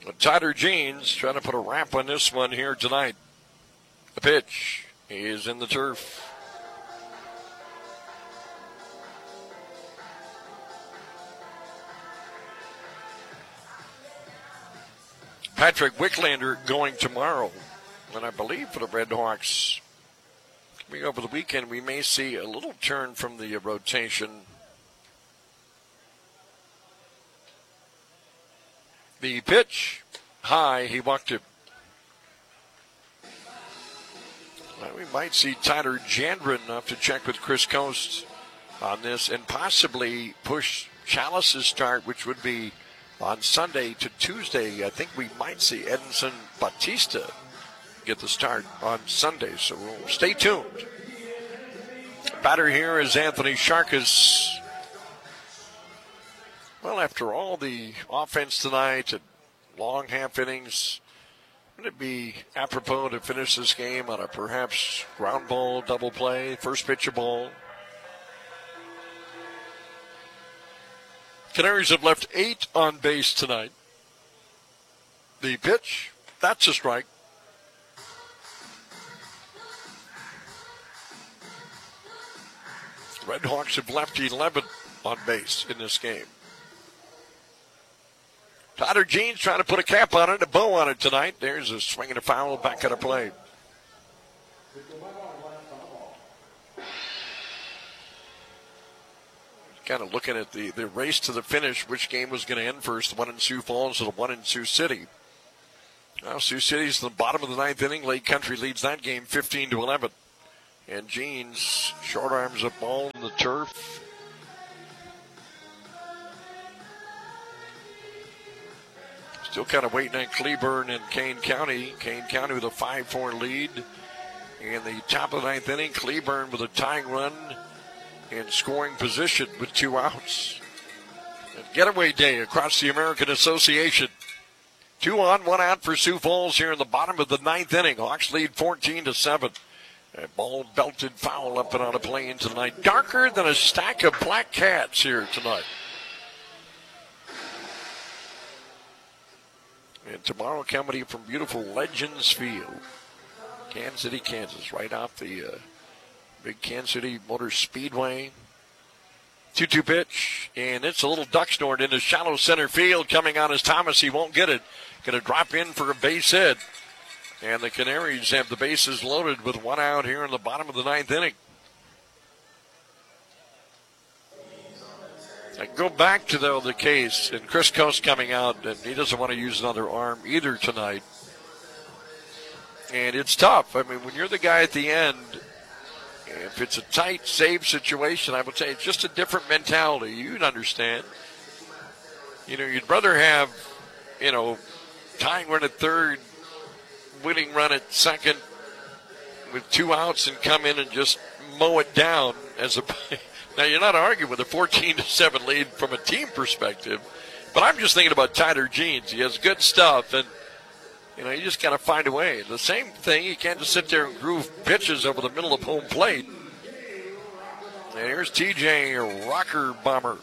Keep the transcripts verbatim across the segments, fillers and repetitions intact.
Tighter Jeans trying to put a wrap on this one here tonight. The pitch is in the turf. Patrick Wicklander going tomorrow. And I believe for the Red Hawks, coming over the weekend, we may see a little turn from the rotation. The pitch, high, he walked it. Well, we might see Tyler Jandren have to check with Chris Coast on this and possibly push Chalice's start, which would be on Sunday to Tuesday. I think we might see Edinson Batista get the start on Sunday, so we'll stay tuned. Batter here is Anthony Sharkus. Well, after all the offense tonight and long half innings, would it be apropos to finish this game on a perhaps ground ball double play, first pitch of ball? Canaries have left eight on base tonight. The pitch, that's a strike. Red Hawks have left eleven on base in this game. Tyler Jeans trying to put a cap on it, a bow on it tonight. There's a swing and a foul back at a play. Kind of looking at the, the race to the finish, which game was going to end first, the one in Sioux Falls or the one in Sioux City. Now Sioux City's in the bottom of the ninth inning. Lake Country leads that game fifteen to eleven. And Jeans short arms a ball in the turf. Still kind of waiting on Cleburne and Kane County. Kane County with a five four lead. In the top of the ninth inning, Cleburne with a tying run in scoring position with two outs. A getaway day across the American Association. Two on, one out for Sioux Falls here in the bottom of the ninth inning. Hawks lead fourteen to seven. A ball belted foul up and on a play into tonight. Darker than a stack of black cats here tonight. And tomorrow coming from beautiful Legends Field, Kansas City, Kansas, right off the uh, big Kansas City Motor Speedway. two two pitch, and it's a little duck snort into shallow center field. Coming on is Thomas. He won't get it. Going to drop in for a base hit. And the Canaries have the bases loaded with one out here in the bottom of the ninth inning. I go back to, though, the case, and Chris Coast coming out, and he doesn't want to use another arm either tonight. And it's tough. I mean, when you're the guy at the end, if it's a tight save situation, I would say it's just a different mentality. You'd understand. You know, you'd rather have, you know, tying run at third, winning run at second with two outs and come in and just mow it down as a. Now, you're not arguing with a fourteen to seven lead from a team perspective, but I'm just thinking about Tyler Jeans. He has good stuff, and, you know, you just got to find a way. The same thing, you can't just sit there and groove pitches over the middle of home plate. And here's T J Rocker Bomber.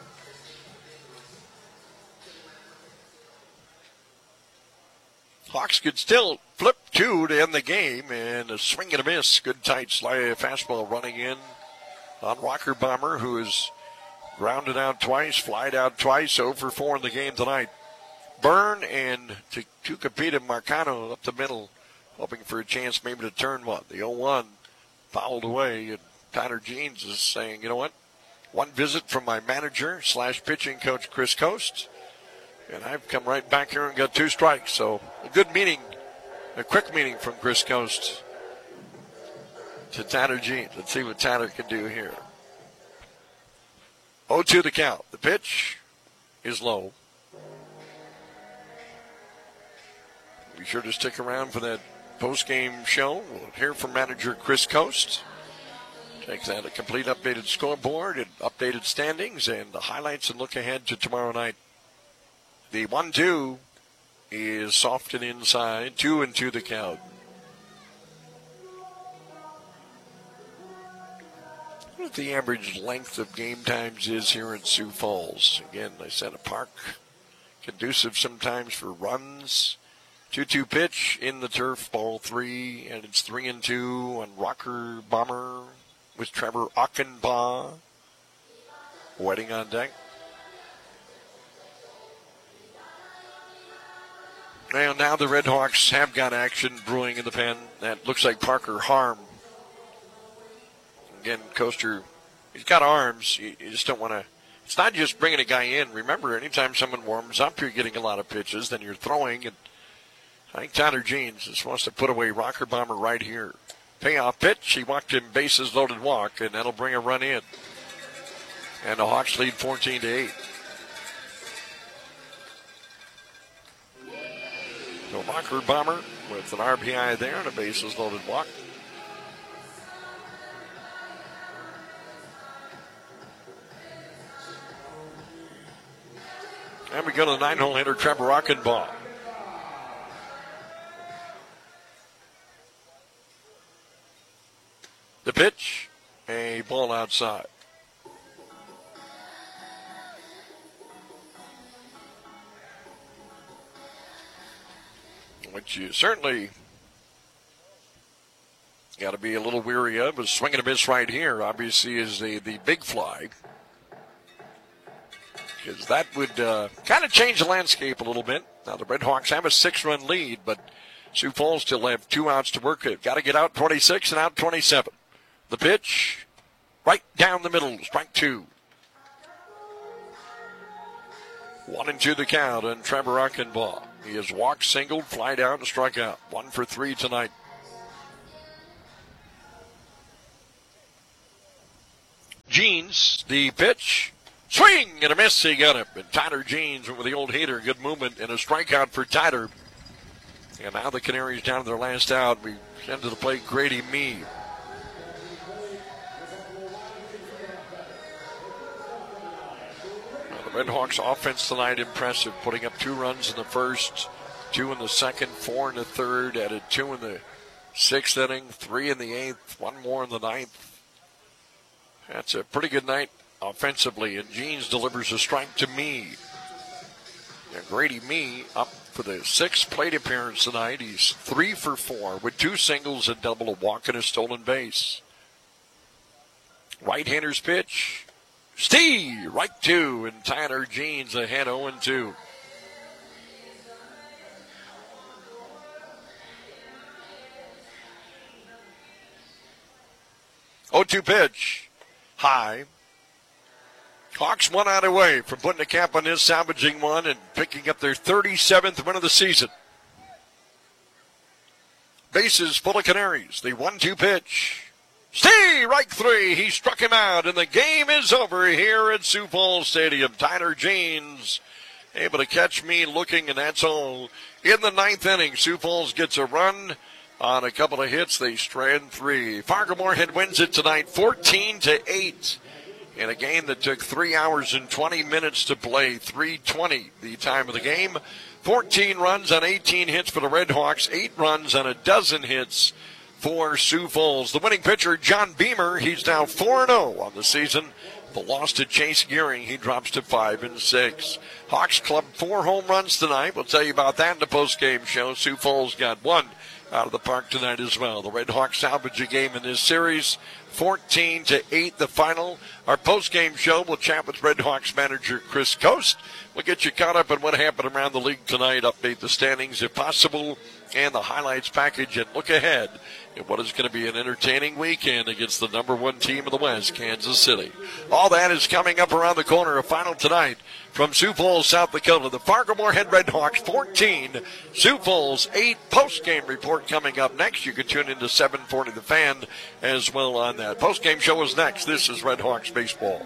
Hawks could still flip two to end the game, and a swing and a miss. Good tight slide fastball running in on Rocker Bomber, who is grounded out twice, flied out twice, zero for four in the game tonight. Byrne and Tucapita Marcano up the middle, hoping for a chance maybe to turn one. The oh one fouled away, and Tyler Jeans is saying, you know what? One visit from my manager slash pitching coach, Chris Coast, and I've come right back here and got two strikes. So a good meeting, a quick meeting from Chris Coast to Tyler Jeans. Let's see what Tyler can do here. oh two the count. The pitch is low. Be sure to stick around for that post-game show. We'll hear from manager Chris Coast. Takes that a complete updated scoreboard and updated standings and the highlights and look ahead to tomorrow night. The one two is soft and inside. Two and two the count. What the average length of game times is here in Sioux Falls? Again, I said a park conducive sometimes for runs. two two pitch in the turf, ball three, and it's three and two on Rocker Bomber with Trevor Achenbaugh waiting on deck. Well, now the Red Hawks have got action brewing in the pen. That looks like Parker Harm. Again, Coaster, he's got arms. You, you just don't want to. It's not just bringing a guy in. Remember, anytime someone warms up, you're getting a lot of pitches. Then you're throwing. And I think Tyler Jeans just wants to put away Rocker Bomber right here. Payoff pitch. He walked him bases loaded walk, and that'll bring a run in. And the Hawks lead fourteen to eight. So Rocker Bomber with an R B I there and a bases loaded walk. And we go to the nine-hole hitter, Trevor Achenbaugh. The pitch, a ball outside. Which you certainly got to be a little weary of. Is swinging a miss right here, obviously, is the, the big fly. Because that would uh, kind of change the landscape a little bit. Now, the Red Hawks have a six-run lead, but Sioux Falls still have two outs to work with. Got to get out twenty-six and out twenty-seven. The pitch, right down the middle, strike two. One and two the count on Trevor Achenbaugh. He has walked, singled, fly down, and struck out. One for three tonight. Jeans, the pitch. Swing and a miss. He got it. And Tyler Jeans went with the old hater. Good movement and a strikeout for Tyler. And now the Canaries down to their last out. We send to the plate Grady Mee. Red Hawks offense tonight impressive, putting up two runs in the first, two in the second, four in the third, added two in the sixth inning, three in the eighth, one more in the ninth. That's a pretty good night offensively, and Jeans delivers a strike to Mee. Now Grady Mee up for the sixth plate appearance tonight. He's three for four with two singles, a double, a walk, and a stolen base. Right-hander's pitch. Steve, right two, and Tyler Jeans ahead oh and two. oh two pitch, high. Hawks one out away from putting a cap on this, salvaging one, and picking up their thirty-seventh win of the season. Bases full of Canaries. The one two pitch. Steve, right three. He struck him out, and the game is over here at Sioux Falls Stadium. Tyler Jeans able to catch me looking, and that's all. In the ninth inning, Sioux Falls gets a run on a couple of hits. They strand three. Fargo-Moorhead wins it tonight, fourteen to eight, in a game that took three hours and twenty minutes to play. three twenty the time of the game. fourteen runs on eighteen hits for the Red Hawks. Eight runs on a dozen hits for Sioux Falls. The winning pitcher, John Beamer, he's now four and oh on the season. The loss to Chase Gearing, he drops to five and six. Hawks clubbed four home runs tonight. We'll tell you about that in the postgame show. Sioux Falls got one out of the park tonight as well. The Red Hawks salvage a game in this series. fourteen to eight the final. Our postgame show, we'll chat with Red Hawks manager Chris Coast. We'll get you caught up on what happened around the league tonight, update the standings if possible, and the highlights package, and look ahead at what is going to be an entertaining weekend against the number one team in the West, Kansas City. All that is coming up around the corner. A final tonight from Sioux Falls, South Dakota. The Fargo-Moorhead Red Hawks fourteen, Sioux Falls eight. Post-game report coming up next. You can tune into seven forty The Fan as well on that. Post-game show is next. This is Red Hawks Baseball.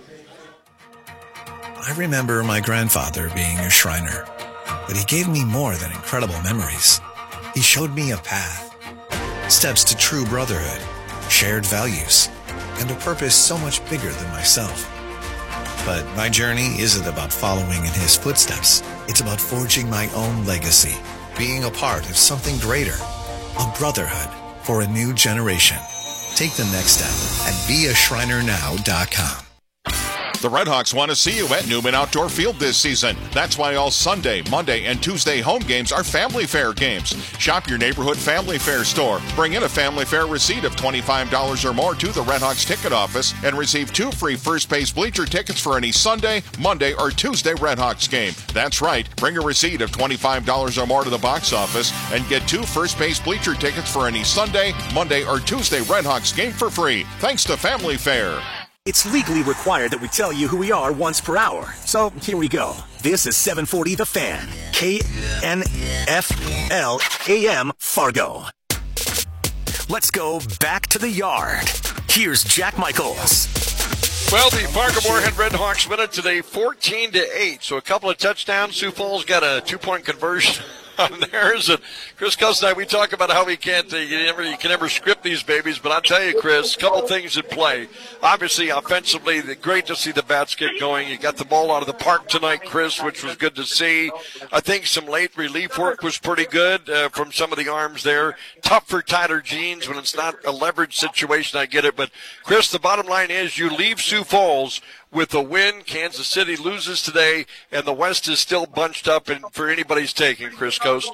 I remember my grandfather being a Shriner, but he gave me more than incredible memories. He showed me a path, steps to true brotherhood, shared values, and a purpose so much bigger than myself. But my journey isn't about following in his footsteps. It's about forging my own legacy, being a part of something greater, a brotherhood for a new generation. Take the next step at be a shriner now dot com. The Redhawks want to see you at Newman Outdoor Field this season. That's why all Sunday, Monday, and Tuesday home games are Family Fare games. Shop your neighborhood Family Fare store. Bring in a Family Fare receipt of twenty-five dollars or more to the Redhawks ticket office and receive two free first base bleacher tickets for any Sunday, Monday, or Tuesday Redhawks game. That's right. Bring a receipt of twenty-five dollars or more to the box office and get two first base bleacher tickets for any Sunday, Monday, or Tuesday Redhawks game for free. Thanks to Family Fare. It's legally required that we tell you who we are once per hour. So here we go. This is seven forty The Fan. K N F L A M Fargo. Let's go back to the yard. Here's Jack Michaels. Well, the Fargo Moorhead Redhawks win it today fourteen to eight. So a couple of touchdowns. Sioux Falls got a two-point conversion on theirs. And Chris Cuss and I, we talk about how we can't, uh, you, never, you can never script these babies. But I'll tell you, Chris, a couple things at play. Obviously, offensively, great to see the bats get going. You got the ball out of the park tonight, Chris, which was good to see. I think some late relief work was pretty good uh, from some of the arms there. Tough for Tyler Jeans when it's not a leverage situation, I get it. But, Chris, the bottom line is you leave Sioux Falls with a win. Kansas City loses today, and the West is still bunched up and for anybody's taking, Chris Coast.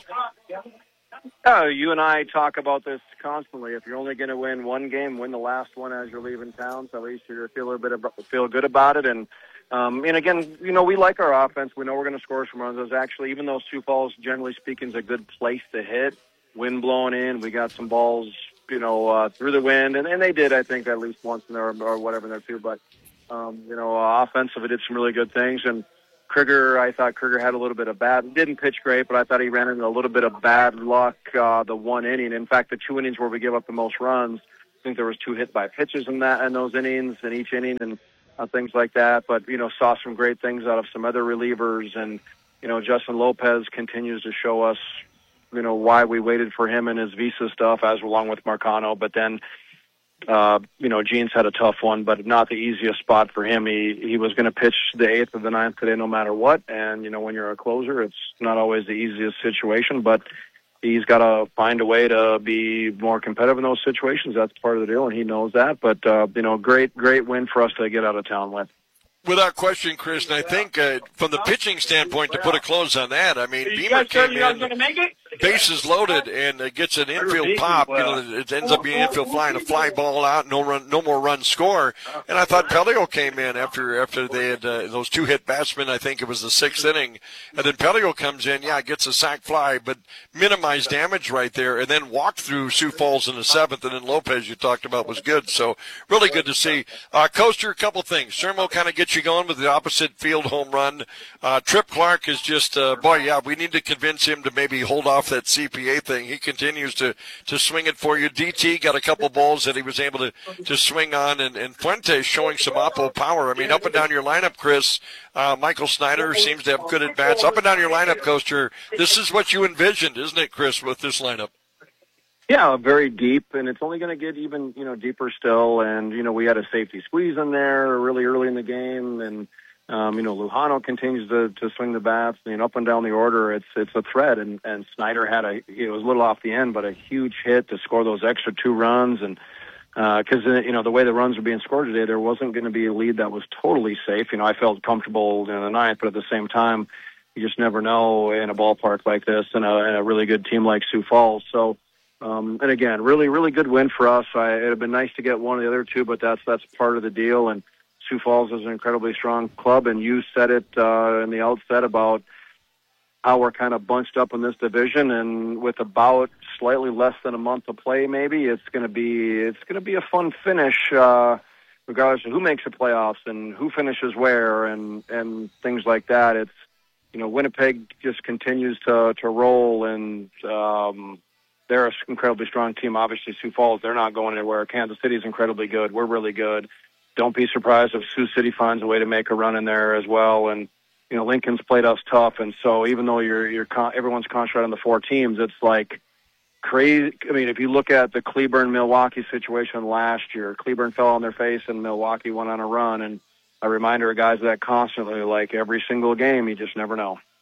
Oh, you and I talk about this constantly. If you're only going to win one game, win the last one as you're leaving town, so at least you feel a little bit about, feel good about it. And um, and again, you know, we like our offense. We know we're going to score some runs. There's actually, even though Sioux Falls, generally speaking, is a good place to hit, wind blowing in, we got some balls, you know, uh, through the wind, and, and they did, I think, at least once in there or whatever in there too. But um, you know, uh, offensively did some really good things. And Krieger, I thought Krieger had a little bit of bad, didn't pitch great, but I thought he ran into a little bit of bad luck uh, the one inning. In fact, the two innings where we give up the most runs, I think there was two hit by pitches in that in those innings, in each inning, and uh, things like that. But, you know, saw some great things out of some other relievers. And, you know, Justin Lopez continues to show us, you know, why we waited for him and his visa stuff, as along with Marcano. But then, Uh, you know, Jeans had a tough one, but not the easiest spot for him. He he was going to pitch the eighth or the ninth today no matter what. And, you know, when you're a closer, it's not always the easiest situation, but he's got to find a way to be more competitive in those situations. That's part of the deal, and he knows that. But, uh, you know, great, great win for us to get out of town with. Without question, Chris, and I think uh, from the pitching standpoint, to put a close on that, I mean, Beamer came in, bases loaded, and uh, gets an infield pop. You know, it ends up being infield flying, a fly ball out, no run, no more run score. And I thought Pelio came in after after they had uh, those two hit batsmen. I think it was the sixth inning, and then Pelio comes in, yeah, gets a sac fly, but minimized damage right there, and then walked through Sioux Falls in the seventh, and then Lopez you talked about was good. So really good to see. Uh, Coaster, a couple things. Sermo kind of gets you going with the opposite field home run. Uh, Trip Clark is just, uh, boy, yeah, we need to convince him to maybe hold off that C P A thing. He continues to, to swing it for you. D T got a couple balls that he was able to, to swing on, and, and Fuentes showing some oppo power. I mean, up and down your lineup, Chris, uh, Michael Snyder seems to have good at-bats. Up and down your lineup, Coaster, this is what you envisioned, isn't it, Chris, with this lineup? Yeah, very deep, and it's only going to get even, you know, deeper still. And, you know, we had a safety squeeze in there really early in the game, and, um, you know, Lujano continues to, to swing the bats, and up and down the order. It's it's a threat, and, and Snyder had a, it was a little off the end, but a huge hit to score those extra two runs. And because, uh, you know, the way the runs were being scored today, there wasn't going to be a lead that was totally safe. You know, I felt comfortable in the ninth, but at the same time, you just never know in a ballpark like this and a, and a really good team like Sioux Falls. So, Um, and again, really, really good win for us. I, it would have been nice to get one of the other two, but that's that's part of the deal. And Sioux Falls is an incredibly strong club, and you said it uh, in the outset about how we're kind of bunched up in this division, and with about slightly less than a month to play, maybe it's going to be it's going to be a fun finish, uh, regardless of who makes the playoffs and who finishes where, and and things like that. It's, you know, Winnipeg just continues to to roll, and um, they're an incredibly strong team. Obviously, Sioux Falls, they're not going anywhere. Kansas City is incredibly good. We're really good. Don't be surprised if Sioux City finds a way to make a run in there as well. And, you know, Lincoln's played us tough. And so even though you're, you're con- everyone's concentrated on the four teams, it's like crazy. I mean, if you look at the Cleburne-Milwaukee situation last year, Cleburne fell on their face and Milwaukee went on a run. And a reminder of guys that constantly, like every single game, you just never know.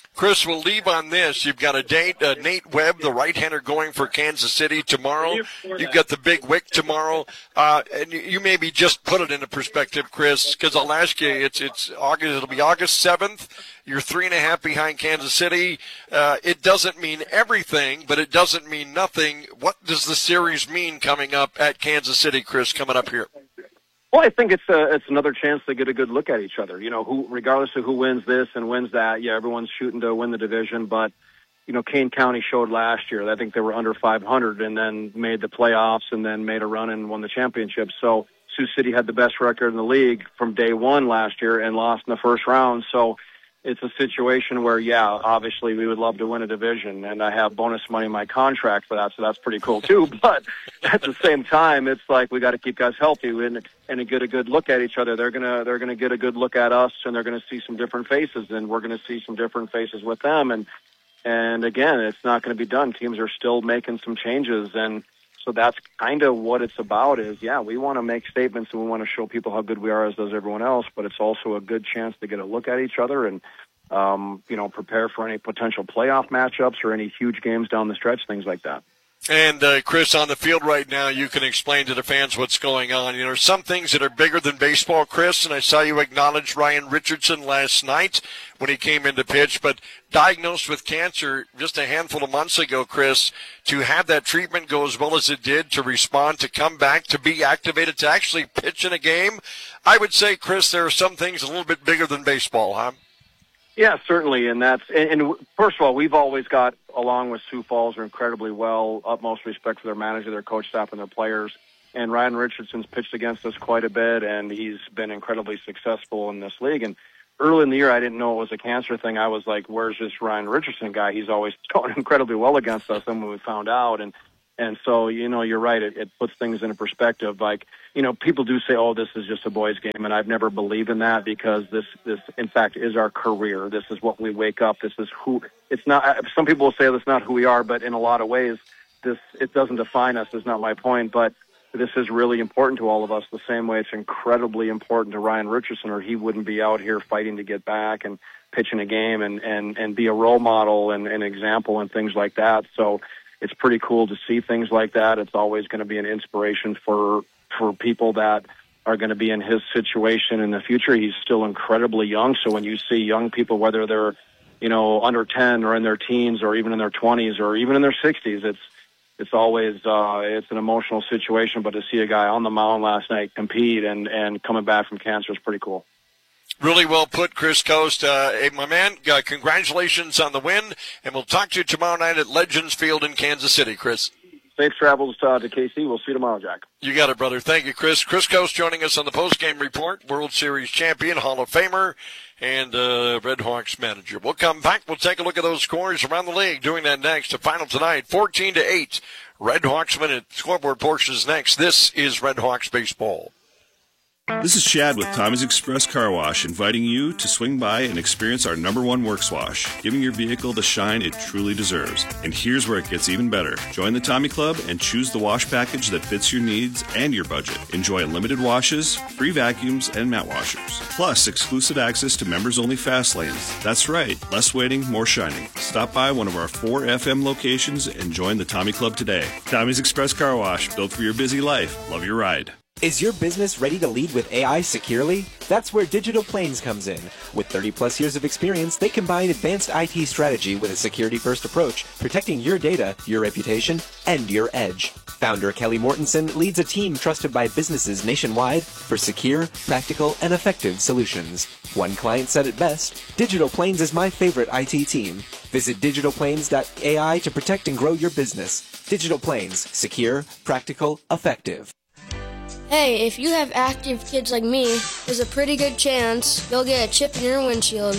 Chris, we'll leave on this. You've got a date, uh, Nate Webb, the right-hander, going for Kansas City tomorrow. You've got the big Wick tomorrow. Uh, and you, you maybe just put it into perspective, Chris, because I'll ask you, it's it's August. It'll be August seventh. You're three and a half behind Kansas City. Uh, it doesn't mean everything, but it doesn't mean nothing. What does the series mean coming up at Kansas City, Chris, coming up here? Well, I think it's a, it's another chance to get a good look at each other. You know, who, regardless of who wins this and wins that, yeah, everyone's shooting to win the division. But, you know, Kane County showed last year. I think they were under five hundred and then made the playoffs and then made a run and won the championship. So Sioux City had the best record in the league from day one last year and lost in the first round. So it's a situation where, yeah, obviously we would love to win a division, and I have bonus money in my contract for that, so that's pretty cool too. But at the same time, it's like we got to keep guys healthy and and get a good look at each other. They're gonna they're gonna get a good look at us, and they're gonna see some different faces, and we're gonna see some different faces with them. And and again, it's not going to be done. Teams are still making some changes, and so that's kind of what it's about. Is yeah, we want to make statements and we want to show people how good we are, as does everyone else. But it's also a good chance to get a look at each other and um, you know, prepare for any potential playoff matchups or any huge games down the stretch, things like that. And, uh, Chris, on the field right now, you can explain to the fans what's going on. You know, some things that are bigger than baseball, Chris, and I saw you acknowledge Ryan Richardson last night when he came into pitch, but diagnosed with cancer just a handful of months ago, Chris, to have that treatment go as well as it did, to respond, to come back, to be activated, to actually pitch in a game, I would say, Chris, there are some things a little bit bigger than baseball, huh? Yeah, certainly, and that's and, and first of all, we've always got, along with Sioux Falls, are incredibly well, utmost respect for their manager, their coach staff, and their players. And Ryan Richardson's pitched against us quite a bit, and he's been incredibly successful in this league. And early in the year, I didn't know it was a cancer thing. I was like, "Where's this Ryan Richardson guy? He's always going incredibly well against us." And when we found out, and and so you know, you're right. It, it puts things into perspective. Like, you know, people do say, "Oh, this is just a boys' game," and I've never believed in that, because this, this, in fact, is our career. This is what we wake up. This is who. It's not. Some people will say that's not who we are, but in a lot of ways, this it doesn't define us. Is not my point, but this is really important to all of us. The same way it's incredibly important to Ryan Richardson, or he wouldn't be out here fighting to get back and pitching a game and and and be a role model and an example and things like that. So it's pretty cool to see things like that. It's always going to be an inspiration for for people that are going to be in his situation in the future. He's still incredibly young. So when you see young people, whether they're, you know, under ten or in their teens or even in their twenties or even in their sixties, it's it's always uh, it's an emotional situation. But to see a guy on the mound last night compete and, and coming back from cancer is pretty cool. Really well put, Chris Coast. Uh, hey, my man, uh, congratulations on the win, and we'll talk to you tomorrow night at Legends Field in Kansas City, Chris. Safe travels uh, to K C. We'll see you tomorrow, Jack. You got it, brother. Thank you, Chris. Chris Coast joining us on the post-game report, World Series champion, Hall of Famer, and uh, Red Hawks manager. We'll come back. We'll take a look at those scores around the league. Doing that next. The final tonight, fourteen to eight. Red Hawks win it. Scoreboard portion is next. This is Red Hawks baseball. This is Chad with Tommy's Express Car Wash, inviting you to swing by and experience our number one works wash, giving your vehicle the shine it truly deserves. And here's where it gets even better. Join the Tommy Club and choose the wash package that fits your needs and your budget. Enjoy unlimited washes, free vacuums, and mat washers. Plus, exclusive access to members-only fast lanes. That's right, less waiting, more shining. Stop by one of our four F M locations and join the Tommy Club today. Tommy's Express Car Wash, built for your busy life. Love your ride. Is your business ready to lead with A I securely? That's where Digital Plains comes in. With thirty plus years of experience, they combine advanced I T strategy with a security-first approach, protecting your data, your reputation, and your edge. Founder Kelly Mortensen leads a team trusted by businesses nationwide for secure, practical, and effective solutions. One client said it best, Digital Plains is my favorite I T team. Visit digital plains dot A I to protect and grow your business. Digital Plains, secure, practical, effective. Hey, if you have active kids like me, there's a pretty good chance you'll get a chip in your windshield.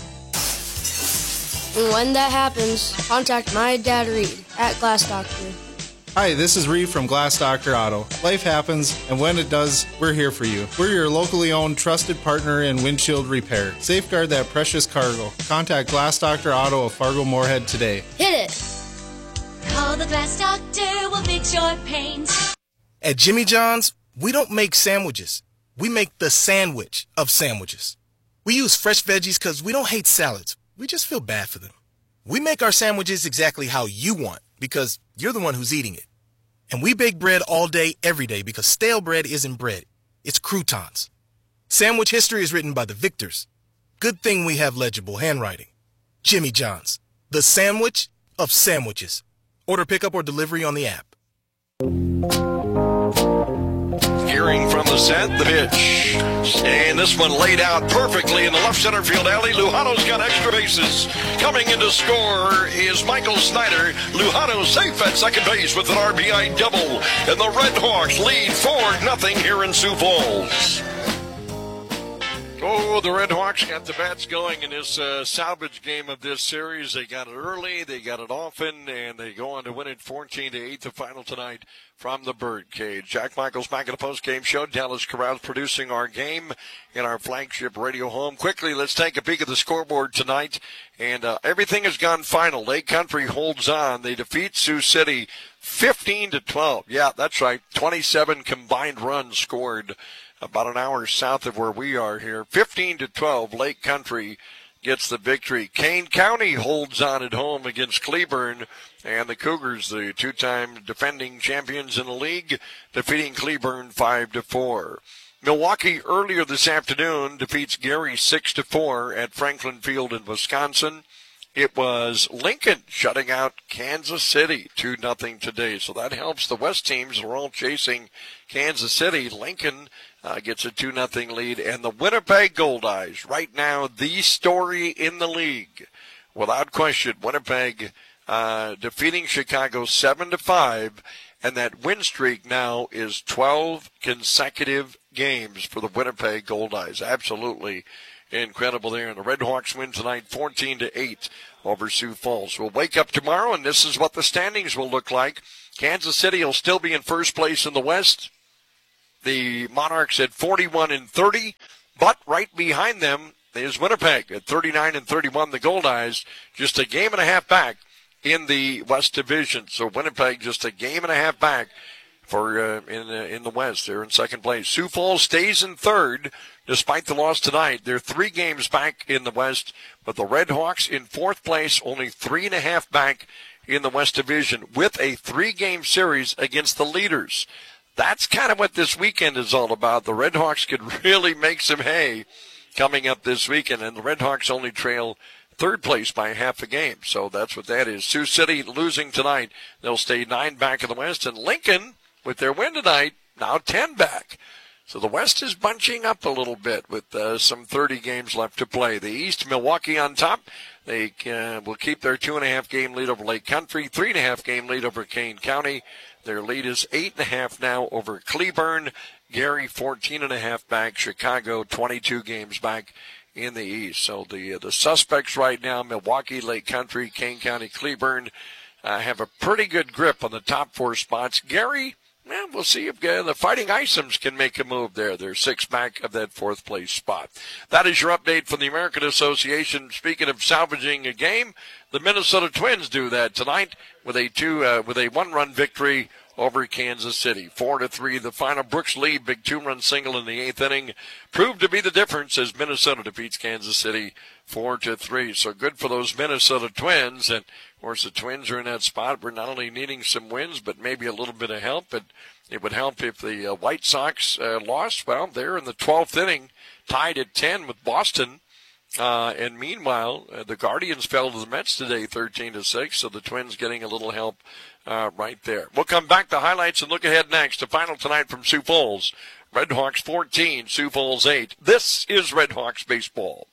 And when that happens, contact my dad Reed at Glass Doctor. Hi, this is Reed from Glass Doctor Auto. Life happens, and when it does, we're here for you. We're your locally owned, trusted partner in windshield repair. Safeguard that precious cargo. Contact Glass Doctor Auto of Fargo Moorhead today. Hit it! Call the Glass Doctor, we'll fix your paint. At Jimmy John's, we don't make sandwiches. We make the sandwich of sandwiches. We use fresh veggies because we don't hate salads. We we just feel bad for them. We make our sandwiches exactly how you want because you're the one who's eating it. And we bake bread all day, every day because stale bread isn't bread. It's croutons. Sandwich history is written by the victors. Good thing we have legible handwriting. Jimmy John's, the sandwich of sandwiches. Order pickup or delivery on the app. Hearing from the set, the pitch. And this one laid out perfectly in the left center field alley. Lujano's got extra bases. Coming in to score is Michael Snyder. Lujano safe at second base with an R B I double. And the Red Hawks lead four nothing here in Sioux Falls. Oh, the Red Hawks got the bats going in this uh, salvage game of this series. They got it early, they got it often, and they go on to win it fourteen to eight, the final tonight from the Birdcage. Jack Michaels back at the postgame show. Dallas Corrals producing our game in our flagship radio home. Quickly, let's take a peek at the scoreboard tonight, and uh, everything has gone final. Lake Country holds on. They defeat Sioux City fifteen to twelve. Yeah, that's right. twenty-seven combined runs scored about an hour south of where we are here. fifteen to twelve, Lake Country gets the victory. Kane County holds on at home against Cleburne, and the Cougars, the two-time defending champions in the league, defeating Cleburne five to four. Milwaukee earlier this afternoon defeats Gary six to four at Franklin Field in Wisconsin. It was Lincoln shutting out Kansas City two nothing today. So that helps the West teams. They're all chasing Kansas City. Lincoln uh, gets a two nothing lead. And the Winnipeg Goldeyes, right now, the story in the league. Without question, Winnipeg uh, defeating Chicago seven to five. And that win streak now is twelve consecutive games for the Winnipeg Goldeyes. Absolutely incredible there. And the Red Hawks win tonight fourteen to eight over Sioux Falls. We'll wake up tomorrow, and this is what the standings will look like. Kansas City will still be in first place in the West. The Monarchs at forty-one and thirty, but right behind them is Winnipeg at thirty-nine and thirty-one. The Goldeyes just a game and a half back in the West Division. So Winnipeg just a game and a half back for uh, in the, in the West. They're in second place. Sioux Falls stays in third despite the loss tonight. They're three games back in the West, but the Red Hawks in fourth place, only three and a half back in the West Division with a three-game series against the leaders. That's kind of what this weekend is all about. The Red Hawks could really make some hay coming up this weekend, and the Red Hawks only trail third place by half a game. So that's what that is. Sioux City losing tonight. They'll stay nine back in the West, and Lincoln, with their win tonight, now ten back. So the West is bunching up a little bit with uh, some thirty games left to play. The East, Milwaukee on top. They uh, will keep their two and a half game lead over Lake Country, three and a half game lead over Kane County. Their lead is eight and a half now over Cleburne. Gary fourteen and a half back. Chicago twenty-two games back in the East. So the uh, the suspects right now, Milwaukee, Lake Country, Kane County, Cleburne, uh, have a pretty good grip on the top four spots. Gary, well, we'll see if uh, the Fighting Isoms can make a move there. They're six back of that fourth place spot. That is your update from the American Association. Speaking of salvaging a game, the Minnesota Twins do that tonight with a two uh, with a one-run victory over Kansas City. Four to three, the final. Brooks Lee, big two-run single in the eighth inning, proved to be the difference as Minnesota defeats Kansas City four to three. So good for those Minnesota Twins. And of course, the Twins are in that spot. We're not only needing some wins, but maybe a little bit of help. But it would help if the uh, White Sox uh, lost. Well, they're in the twelfth inning, tied at ten with Boston. Uh, and meanwhile, uh, the Guardians fell to the Mets today, thirteen to six. So the Twins getting a little help uh, right there. We'll come back to highlights and look ahead next. The final tonight from Sioux Falls. Red Hawks fourteen, Sioux Falls eight. This is Red Hawks baseball.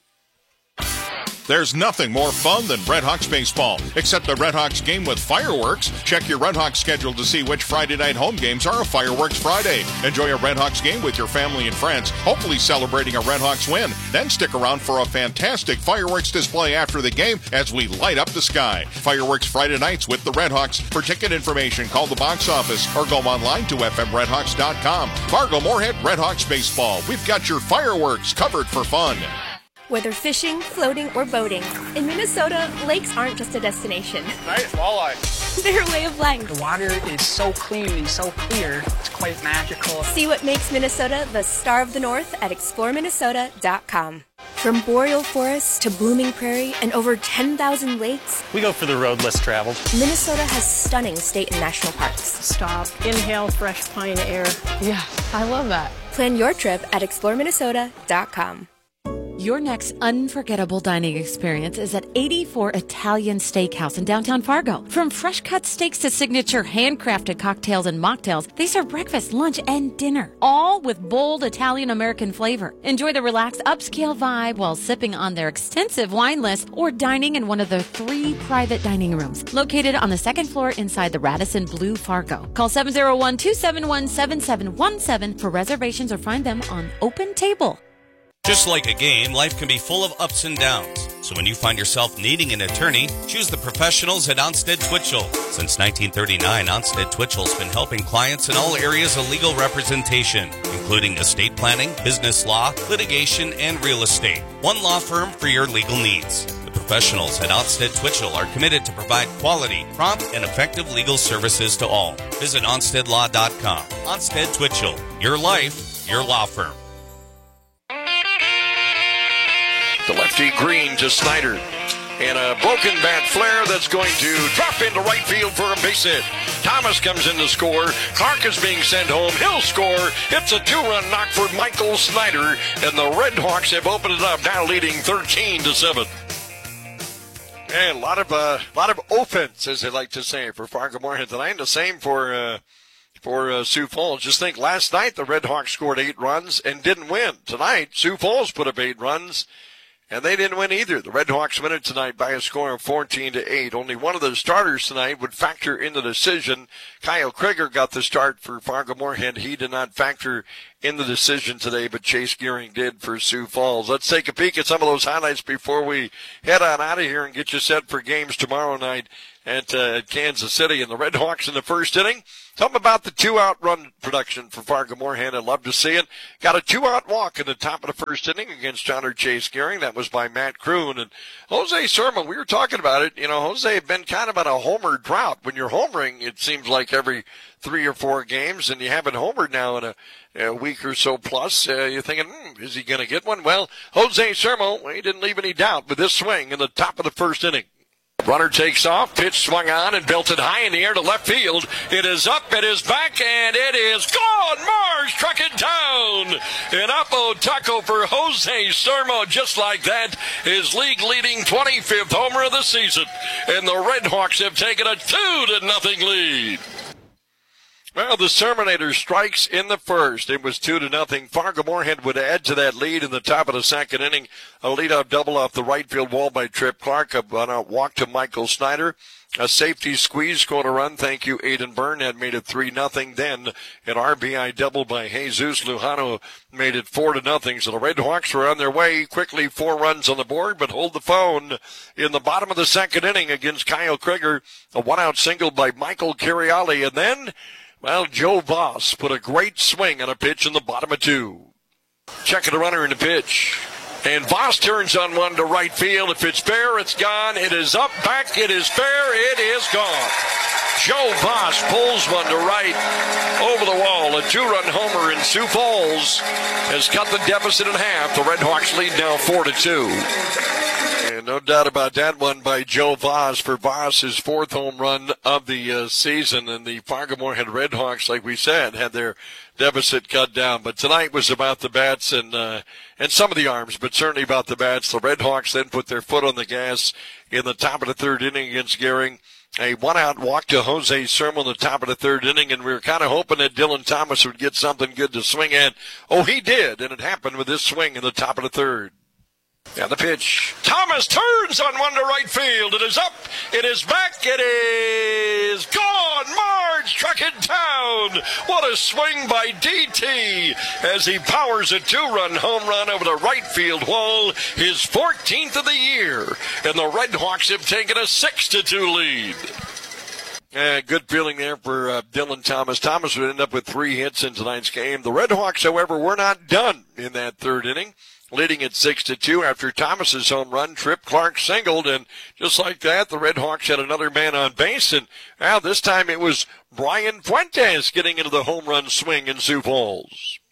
There's nothing more fun than Red Hawks baseball, except the Red Hawks game with fireworks. Check your Red Hawks schedule to see which Friday night home games are a Fireworks Friday. Enjoy a Red Hawks game with your family and friends, hopefully celebrating a Red Hawks win. Then stick around for a fantastic fireworks display after the game as we light up the sky. Fireworks Friday nights with the Red Hawks. For ticket information, call the box office or go online to f m red hawks dot com. Fargo Moorhead Red Hawks baseball. We've got your fireworks covered for fun. Whether fishing, floating, or boating, in Minnesota, lakes aren't just a destination. Nice walleye. They're a way of life. The water is so clean and so clear, it's quite magical. See what makes Minnesota the star of the North at explore minnesota dot com. From boreal forests to blooming prairie and over ten thousand lakes, we go for the road less traveled. Minnesota has stunning state and national parks. Stop, inhale fresh pine air. Yeah, I love that. Plan your trip at explore minnesota dot com. Your next unforgettable dining experience is at eighty-four Italian Steakhouse in downtown Fargo. From fresh-cut steaks to signature handcrafted cocktails and mocktails, they serve breakfast, lunch, and dinner, all with bold Italian-American flavor. Enjoy the relaxed upscale vibe while sipping on their extensive wine list or dining in one of their three private dining rooms located on the second floor inside the Radisson Blu Fargo. Call seven oh one, two seven one, seven seven one seven for reservations or find them on Open Table. Just like a game, life can be full of ups and downs. So when you find yourself needing an attorney, choose the professionals at Onsted Twitchell. Since nineteen thirty-nine, Onsted Twitchell's been helping clients in all areas of legal representation, including estate planning, business law, litigation, and real estate. One law firm for your legal needs. The professionals at Onsted Twitchell are committed to provide quality, prompt, and effective legal services to all. Visit onsted law dot com. Onsted Twitchell. Your life, your law firm. The lefty Green to Snyder. And a broken bat flare that's going to drop into right field for a base hit. Thomas comes in to score. Clark is being sent home. He'll score. It's a two-run knock for Michael Snyder. And the Red Hawks have opened it up, now leading thirteen to seven. And a lot of uh, lot of offense, as they like to say, for Fargo-Moorhead tonight. And the same for uh, for uh, Sioux Falls. Just think, last night the Red Hawks scored eight runs and didn't win. Tonight, Sioux Falls put up eight runs. And they didn't win either. The Red Hawks win it tonight by a score of fourteen to eight. Only one of the starters tonight would factor in the decision. Kyle Krieger got the start for Fargo-Moorhead. He did not factor in the decision today, but Chase Gearing did for Sioux Falls. Let's take a peek at some of those highlights before we head on out of here and get you set for games tomorrow night at, uh, at Kansas City. And the Red Hawks in the first inning. Something about the two-out run production for Fargo-Moorhead. I'd love to see it. Got a two-out walk in the top of the first inning against John or Chase Gearing. That was by Matt Kroon. And Jose Serma, we were talking about it. You know, Jose had been kind of on a homer drought. When you're homering, it seems like every three or four games, and you haven't homered now in a, a week or so plus. Uh, you're thinking, hmm, is he going to get one? Well, Jose Serma, well, he didn't leave any doubt with this swing in the top of the first inning. Runner takes off, pitch swung on and belted high in the air to left field. It is up, it is back, and it is gone. Mars struck it down. An Oppo taco for Jose Sermo, just like that. His league-leading twenty-fifth homer of the season. And the Red Hawks have taken a two to nothing lead. Well, the Serminator strikes in the first. It was two to nothing. Fargo-Moorhead would add to that lead in the top of the second inning. A leadoff double off the right field wall by Trip Clark. A walk to Michael Snyder. A safety squeeze scored a run. Thank you, Aiden Byrne. Had made it three nothing. Then an R B I double by Jesus Lujano made it four to nothing. So the Red Hawks were on their way. Quickly four runs on the board, but hold the phone in the bottom of the second inning against Kyle Krieger. A one-out single by Michael Cariali. And then, well, Joe Voss put a great swing on a pitch in the bottom of two. Checking the runner in the pitch. And Voss turns on one to right field. If it's fair, it's gone. It is up, back, it is fair, it is gone. Joe Voss pulls one to right over the wall. A two-run homer in Sioux Falls has cut the deficit in half. The Red Hawks lead now four to two. And no doubt about that one by Joe Voss for Voss, his fourth home run of the uh, season. And the Fargo-Moorhead Red Hawks, like we said, had their deficit cut down. But tonight was about the bats and uh, and some of the arms, but certainly about the bats. The Red Hawks then put their foot on the gas in the top of the third inning against Gearing. A one-out walk to Jose Sermo in the top of the third inning, and we were kind of hoping that Dylan Thomas would get something good to swing at. Oh, he did, and it happened with this swing in the top of the third. Yeah, the pitch. Thomas turns on one to right field. It is up. It is back. It is gone. Marge struck it down. What a swing by D T as he powers a two-run home run over the right field wall. His fourteenth of the year. And the Red Hawks have taken a six to two lead. Uh, good feeling there for uh, Dylan Thomas. Thomas would end up with three hits in tonight's game. The Red Hawks, however, were not done in that third inning, leading at six to two after Thomas's home run. Trip Clark singled, and just like that, the Red Hawks had another man on base, and now this time it was Brian Fuentes getting into the home run swing in Sioux Falls.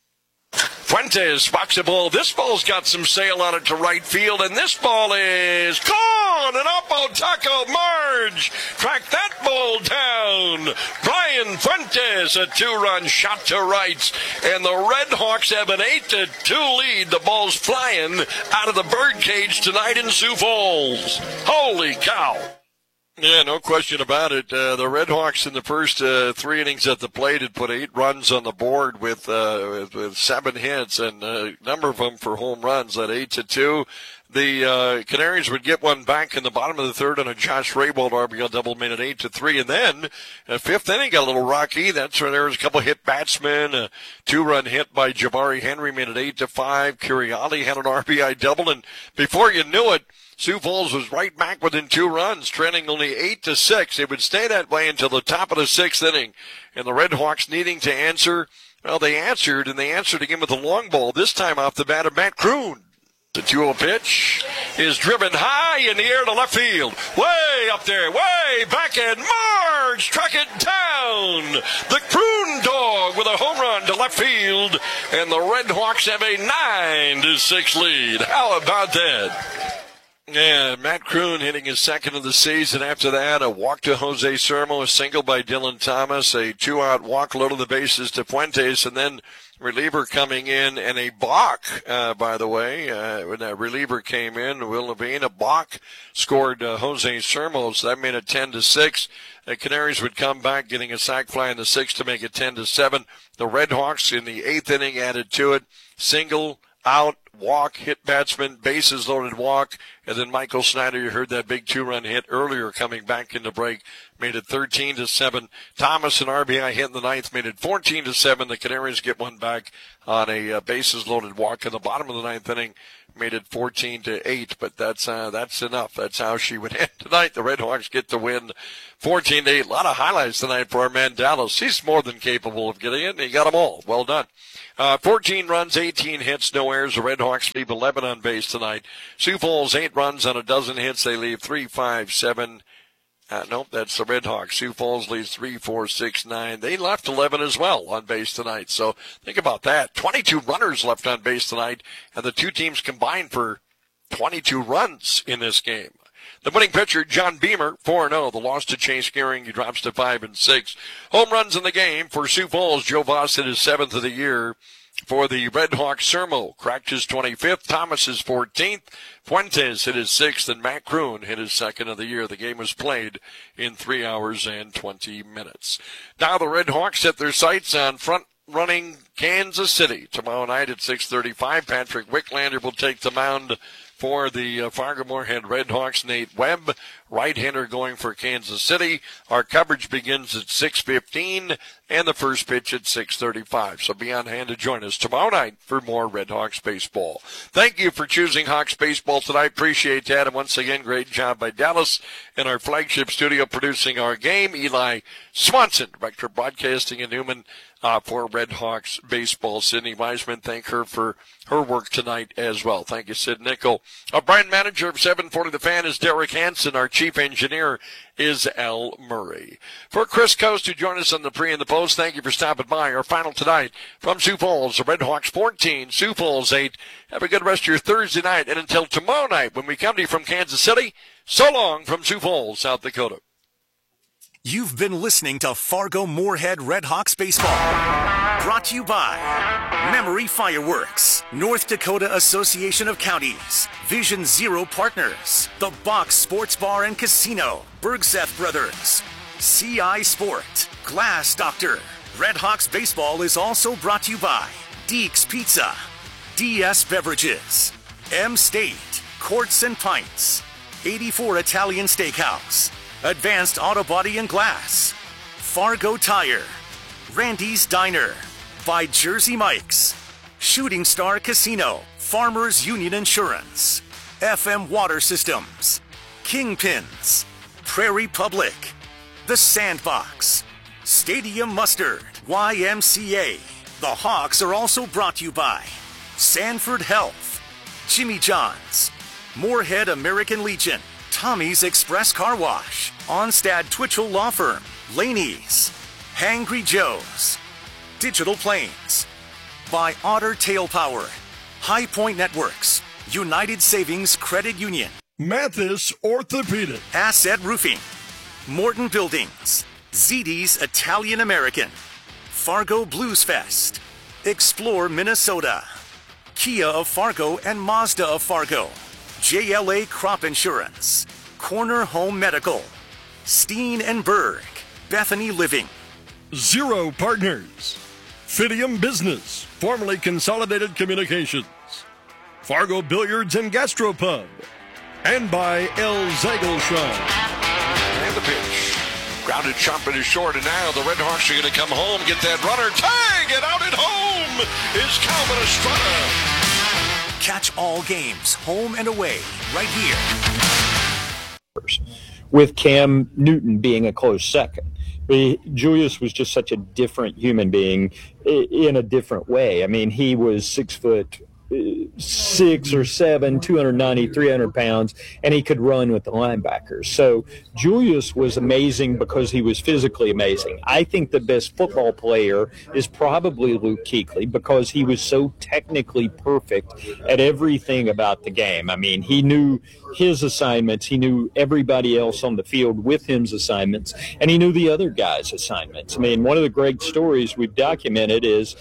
Fuentes box the ball. This ball's got some sail on it to right field, and this ball is gone. And up Otako Marge tracked that ball down. Brian Fuentes, a two-run shot to right, and the Red Hawks have an eight to two lead. The ball's flying out of the birdcage tonight in Sioux Falls. Holy cow. Yeah, no question about it. Uh, the Red Hawks in the first uh, three innings at the plate had put eight runs on the board with uh, with, with seven hits, and a number of them for home runs at eight to two. The uh, Canaries would get one back in the bottom of the third on a Josh Raybold R B I double made it eight to three, and then the fifth inning got a little rocky. That's where there was a couple hit batsmen, a two-run hit by Jabari Henry made it eight to five. Curiali had an R B I double, and before you knew it, Sioux Falls was right back within two runs, trailing only eight to six. It would stay that way until the top of the sixth inning, and the Red Hawks needing to answer. Well, they answered, and they answered again with a long ball. This time off the bat of Matt Kroon. The two oh pitch is driven high in the air to left field. Way up there, way back, and Marge struck it down. The Kroon dog with a home run to left field, and the Red Hawks have a nine to six lead. How about that? Yeah, Matt Kroon hitting his second of the season. After that, a walk to Jose Sermo, a single by Dylan Thomas, a two-out walk, low to the bases to Fuentes, and then reliever coming in, and a balk, uh, by the way, uh, when that reliever came in, Will Levine, a balk scored uh, Jose Sermo, so that made it ten to six. The Canaries would come back, getting a sac fly in the sixth to make it ten to seven. The Red Hawks in the eighth inning added to it, single, out, walk, hit batsman, bases loaded walk, and then Michael Snyder, you heard that big two-run hit earlier coming back in the break, made it thirteen to seven. Thomas, an R B I hit in the ninth, made it fourteen to seven. The Canaries get one back on a uh, bases loaded walk in the bottom of the ninth inning, made it fourteen to eight, but that's uh, that's enough. That's how she would end tonight. The Red Hawks get the win fourteen to eight. A lot of highlights tonight for our man Dallas. He's more than capable of getting it, and he got them all. Well done. Uh, fourteen runs, eighteen hits, no errors. The Red Hawks leave eleven on base tonight. Sioux Falls, eight runs on a dozen hits. They leave three, five, seven. Uh, nope, that's the Red Hawks. Sioux Falls leaves three, four, six, nine. They left eleven as well on base tonight. So think about that. twenty-two runners left on base tonight, and the two teams combined for twenty-two runs in this game. The winning pitcher, John Beamer, four and oh. The loss to Chase Gearing, he drops to five and six. Home runs in the game for Sioux Falls. Joe Voss hit his seventh of the year. For the Red Hawks, Sermo cracked his twenty-fifth. Thomas his fourteenth. Fuentes hit his sixth, and Matt Kroon hit his second of the year. The game was played in three hours and twenty minutes. Now the Red Hawks set their sights on front-running Kansas City tomorrow night at six thirty-five. Patrick Wicklander will take the mound for the uh, Fargo-Moorhead Red Hawks. Nate Webb, right-hander, going for Kansas City. Our coverage begins at six fifteen and the first pitch at six thirty-five. So be on hand to join us tomorrow night for more Red Hawks baseball. Thank you for choosing Hawks baseball tonight. Appreciate that. And once again, great job by Dallas in our flagship studio producing our game. Eli Swanson, Director of Broadcasting in Newman, Uh, for Red Hawks baseball. Sydney Weisman, thank her for her work tonight as well. Thank you, Sid Nickel. Our brand manager of seven forty The Fan is Derek Hansen. Our chief engineer is Al Murray. For Chris Coast, who joined us on the pre and the post, thank you for stopping by. Our final tonight from Sioux Falls, the Red Hawks fourteen, Sioux Falls eight. Have a good rest of your Thursday night. And until tomorrow night, when we come to you from Kansas City, so long from Sioux Falls, South Dakota. You've been listening to Fargo-Moorhead Red Hawks Baseball. Brought to you by Memory Fireworks, North Dakota Association of Counties, Vision Zero Partners, The Box Sports Bar and Casino, Bergseth Brothers, C I Sport, Glass Doctor. Red Hawks Baseball is also brought to you by Deeks Pizza, D S Beverages, M-State, Quartz and Pints, eighty-four Italian Steakhouse, Advanced Auto Body and Glass, Fargo Tire, Randy's Diner, by Jersey Mike's, Shooting Star Casino, Farmers Union Insurance, F M Water Systems, Kingpins, Prairie Public, The Sandbox, Stadium Mustard, Y M C A. The Hawks are also brought to you by Sanford Health, Jimmy John's, Moorhead American Legion, Tommy's Express Car Wash, Onstad Twitchell Law Firm, Laney's, Hangry Joe's, Digital Planes, by Otter Tail Power, High Point Networks, United Savings Credit Union, Mathis Orthopedic, Asset Roofing, Morton Buildings, Z D's Italian American, Fargo Blues Fest, Explore Minnesota, Kia of Fargo and Mazda of Fargo, J L A Crop Insurance, Corner Home Medical, Steen and Berg, Bethany Living, Zero Partners, Fidium Business, formerly Consolidated Communications, Fargo Billiards and Gastropub, and by El Zagelshine. And the pitch. Grounded sharp and is short, and now the Red Hawks are going to come home, get that runner, tag, and out at home is Calvin Estrada. Catch all games, home and away, right here. With Cam Newton being a close second. Julius was just such a different human being in a different way. I mean, he was six foot six or seven, two ninety, three hundred pounds, and he could run with the linebackers. So Julius was amazing because he was physically amazing. I think the best football player is probably Luke Kuechly because he was so technically perfect at everything about the game. I mean, he knew his assignments, he knew everybody else on the field with him's assignments, and he knew the other guys' assignments. I mean, one of the great stories we've documented is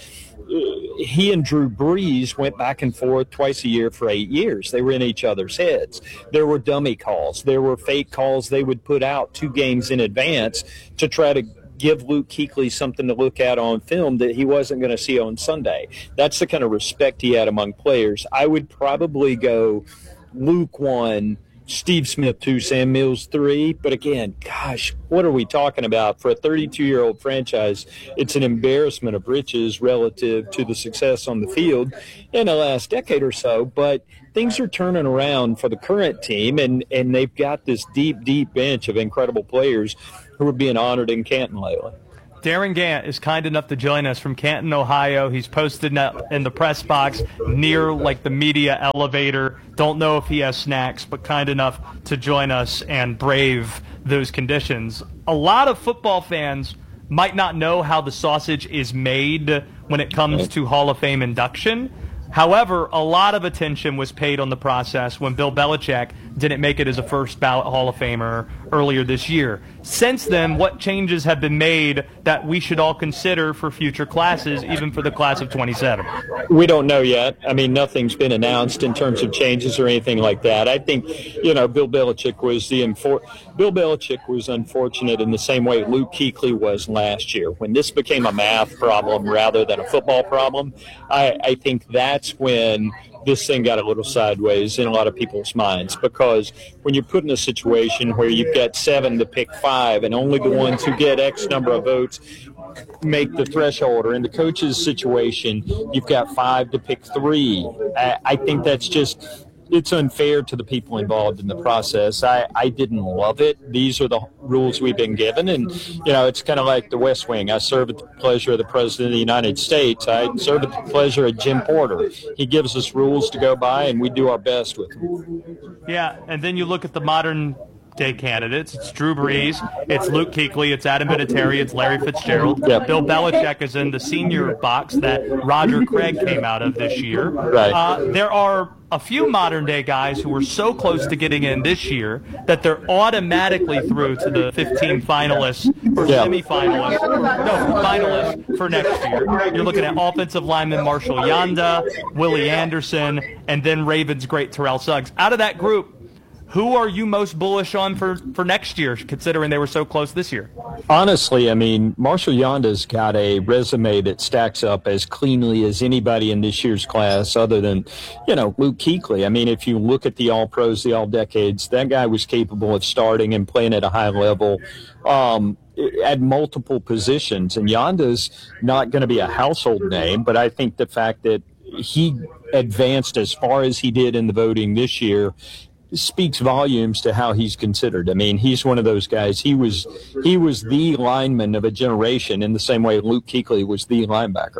he and Drew Brees went back and forth twice a year for eight years. They were in each other's heads. There were dummy calls. There were fake calls they would put out two games in advance to try to give Luke Kuechly something to look at on film that he wasn't going to see on Sunday. That's the kind of respect he had among players. I would probably go Luke one, Steve Smith two, Sam Mills three. But again, gosh, what are we talking about? For a thirty-two-year-old franchise, it's an embarrassment of riches relative to the success on the field in the last decade or so. But things are turning around for the current team, and, and they've got this deep, deep bench of incredible players who are being honored in Canton lately. Darren Gant is kind enough to join us from Canton, Ohio. He's posted in the press box near like the media elevator. Don't know if he has snacks, but kind enough to join us and brave those conditions. A lot of football fans might not know how the sausage is made when it comes to Hall of Fame induction. However, a lot of attention was paid on the process when Bill Belichick didn't make it as a first ballot Hall of Famer earlier this year. Since then, what changes have been made that we should all consider for future classes, even for the class of twenty-seven? We don't know yet. I mean, nothing's been announced in terms of changes or anything like that. I think, you know, Bill Belichick was the infor- Bill Belichick was unfortunate in the same way Luke Kuechly was last year. When this became a math problem rather than a football problem, I, I think that's when this thing got a little sideways in a lot of people's minds, because when you're put in a situation where you've got seven to pick five and only the ones who get X number of votes make the threshold, or in the coach's situation, you've got five to pick three. I, I think that's just, it's unfair to the people involved in the process. I, I didn't love it. These are the rules we've been given. And, you know, it's kind of like the West Wing. I serve at the pleasure of the President of the United States. I serve at the pleasure of Jim Porter. He gives us rules to go by, and we do our best with them. Yeah, and then you look at the modern day candidates. It's Drew Brees, it's Luke Kuechly, it's Adam Vinatieri, it's Larry Fitzgerald. Yep. Bill Belichick is in the senior box that Roger Craig came out of this year. Right. Uh, there are a few modern day guys who were so close to getting in this year that they're automatically through to the fifteen finalists or Yeah. semifinalists, no, finalists for next year. You're looking at offensive lineman Marshall Yanda, Willie Anderson, and then Ravens great Terrell Suggs. Out of that group, who are you most bullish on for, for next year, considering they were so close this year? Honestly, I mean, Marshall Yanda's got a resume that stacks up as cleanly as anybody in this year's class other than, you know, Luke Kuechly. I mean, if you look at the All-Pros, the All-Decades, that guy was capable of starting and playing at a high level um, at multiple positions. And Yanda's not going to be a household name, but I think the fact that he advanced as far as he did in the voting this year speaks volumes to how he's considered. I mean, he's one of those guys. He was he was the lineman of a generation in the same way Luke Kuechly was the linebacker.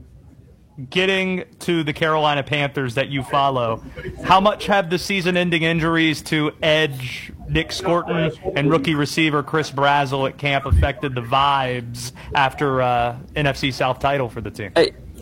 Getting to the Carolina Panthers that you follow, how much have the season-ending injuries to edge Nick Scorton and rookie receiver Chris Brazzell at camp affected the vibes after uh, N F C South title for the team? Hey.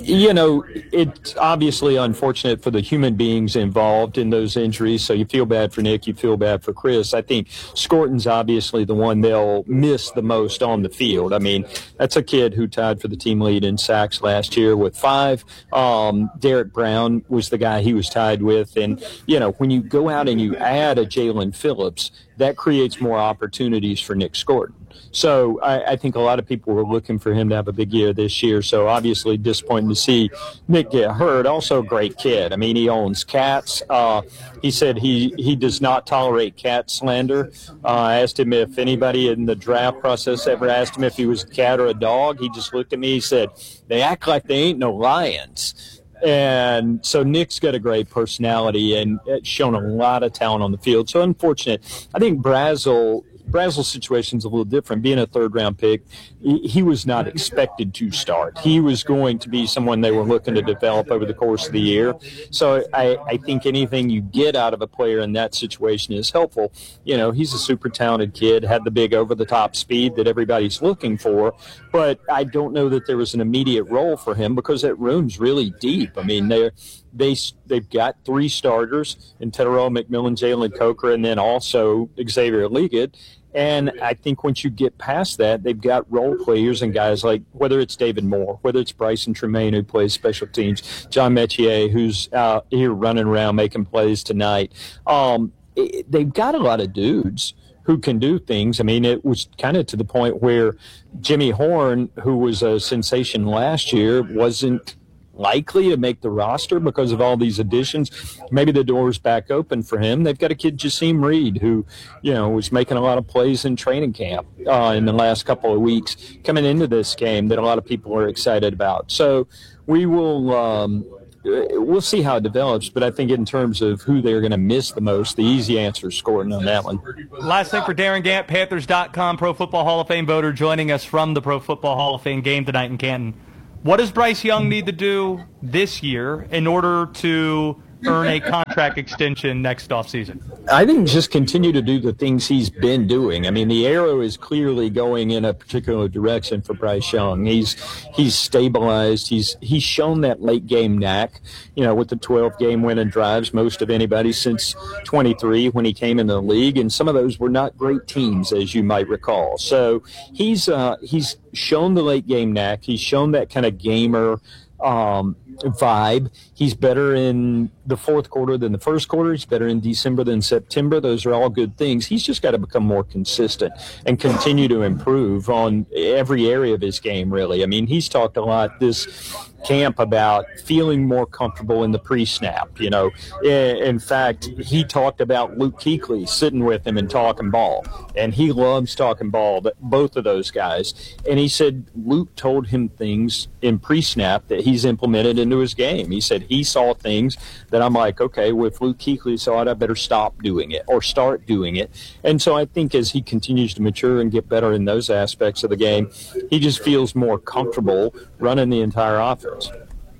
You know, it's obviously unfortunate for the human beings involved in those injuries, so you feel bad for Nick, you feel bad for Chris. I think Scorton's obviously the one they'll miss the most on the field. I mean, that's a kid who tied for the team lead in sacks last year with five. Um, Derek Brown was the guy he was tied with, and, you know, when you go out and you add a Jalen Phillips, that creates more opportunities for Nick Scorton. So I, I think a lot of people were looking for him to have a big year this year. So obviously disappointing to see Nick get hurt. Also a great kid. I mean, he owns cats. Uh, he said he, he does not tolerate cat slander. Uh, I asked him if anybody in the draft process ever asked him if he was a cat or a dog. He just looked at me. He said, they act like they ain't no lions. And so Nick's got a great personality and shown a lot of talent on the field. So unfortunate. I think Brazel, Brazel's situation's a little different. Being a third-round pick, he, he was not expected to start. He was going to be someone they were looking to develop over the course of the year. So I, I think anything you get out of a player in that situation is helpful. You know, he's a super talented kid, had the big over-the-top speed that everybody's looking for, but I don't know that there was an immediate role for him because that room's really deep. I mean, they're They, they've got three starters in Tetairoa McMillan, Jalen Coker, and then also Xavier Legette. And I think once you get past that, they've got role players and guys like, whether it's David Moore, whether it's Bryson Tremaine, who plays special teams, John Metier, who's out here running around making plays tonight. Um, it, they've got a lot of dudes who can do things. I mean, it was kind of to the point where Jimmy Horn, who was a sensation last year, wasn't likely to make the roster because of all these additions. Maybe the door's back open for him. They've got a kid, Jasim Reed, who, you know, was making a lot of plays in training camp uh, in the last couple of weeks coming into this game that a lot of people are excited about. So we will um, we'll see how it develops, but I think in terms of who they're going to miss the most, the easy answer is Scorton on that one. Last thing for Darren Gant, Panthers dot com Pro Football Hall of Fame voter, joining us from the Pro Football Hall of Fame game tonight in Canton. What does Bryce Young need to do this year in order to earn a contract extension next offseason? I think just continue to do the things he's been doing. I mean, the arrow is clearly going in a particular direction for Bryce Young. He's he's stabilized. He's he's shown that late game knack, you know, with the twelve game winning drives, most of anybody since twenty-three when he came into the league, and some of those were not great teams, as you might recall. So he's uh, he's shown the late game knack. He's shown that kind of gamer um, vibe. He's better in the fourth quarter than the first quarter. He's better in December than September. Those are all good things. He's just got to become more consistent and continue to improve on every area of his game, really. I mean, he's talked a lot this camp about feeling more comfortable in the pre-snap. You know, in fact, he talked about Luke Kuechly sitting with him and talking ball, and he loves talking ball, both of those guys. And he said Luke told him things in pre-snap that he's implemented into his game. He said he saw things that I'm like, okay, well, if Luke Kuechly saw it, I better stop doing it or start doing it. And so I think as he continues to mature and get better in those aspects of the game, he just feels more comfortable running the entire offense.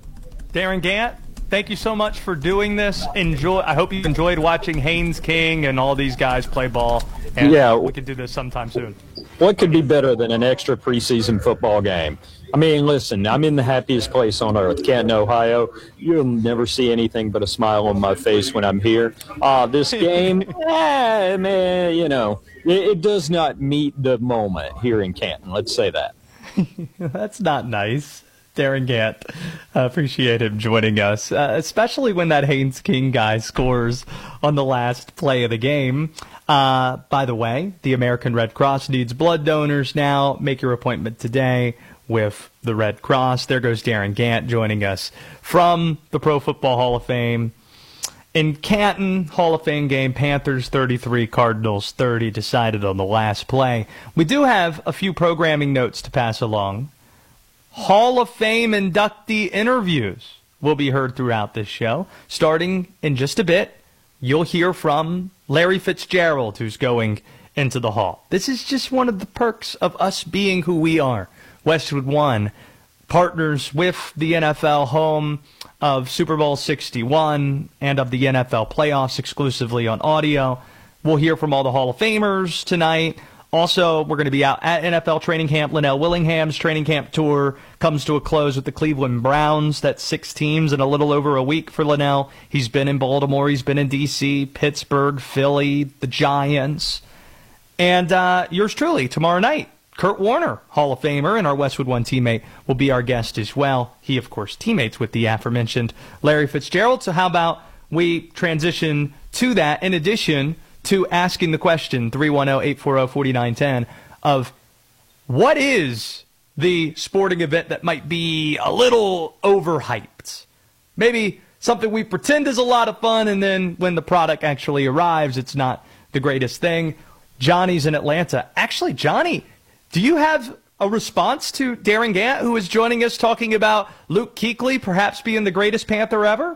Darren Gant, thank you so much for doing this. Enjoy. I hope you enjoyed watching Haynes King and all these guys play ball. And yeah, we could do this sometime soon. What could be better than an extra preseason football game? I mean, listen, I'm in the happiest place on earth, Canton, Ohio. You'll never see anything but a smile on my face when I'm here. Uh, this game, eh, man, you know, it, it does not meet the moment here in Canton. Let's say that. That's not nice. Darren Gant, uh, appreciate him joining us, uh, especially when that Haynes King guy scores on the last play of the game. Uh, by the way, the American Red Cross needs blood donors now. Make your appointment today with the Red Cross. There goes Darren Gant joining us from the Pro Football Hall of Fame. In Canton, Hall of Fame game, Panthers thirty-three, Cardinals thirty, decided on the last play. We do have a few programming notes to pass along. Hall of Fame inductee interviews will be heard throughout this show. Starting in just a bit, you'll hear from Larry Fitzgerald, who's going into the Hall. This is just one of the perks of us being who we are. Westwood One partners with the N F L, home of Super Bowl sixty-one and of the N F L playoffs exclusively on audio. We'll hear from all the Hall of Famers tonight. Also, we're going to be out at N F L training camp. Linnell Willingham's training camp tour comes to a close with the Cleveland Browns. That's six teams in a little over a week for Linnell. He's been in Baltimore. He's been in D C, Pittsburgh, Philly, the Giants. And uh, yours truly, tomorrow night, Kurt Warner, Hall of Famer, and our Westwood One teammate, will be our guest as well. He, of course, teammates with the aforementioned Larry Fitzgerald. So how about we transition to that in addition to asking the question, three one zero, eight four zero, four nine one zero, of what is the sporting event that might be a little overhyped? Maybe something we pretend is a lot of fun, and then when the product actually arrives, it's not the greatest thing. Johnny's in Atlanta. Actually, Johnny, do you have a response to Darren Gant, who is joining us talking about Luke Kuechly perhaps being the greatest Panther ever?